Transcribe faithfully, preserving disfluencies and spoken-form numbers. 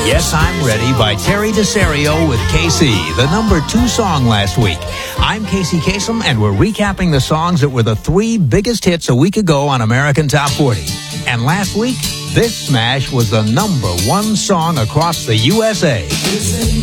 Yes, I'm Ready by Terry DeSario with K C, the number two song last week. I'm Casey Kasem, and we're recapping the songs that were the three biggest hits a week ago on American Top forty. And last week, this smash was the number one song across the U S A. This ain't